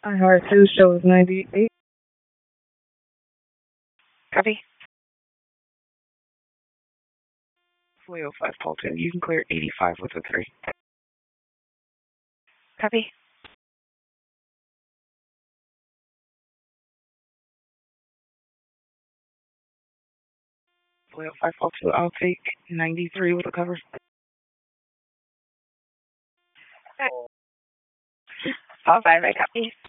IR2 shows 98. Copy. Leo 5 Fulton, you can clear 85 with a 3. Copy. Leo 5 Fulton, I'll take 93 with a cover. All 5, I copy.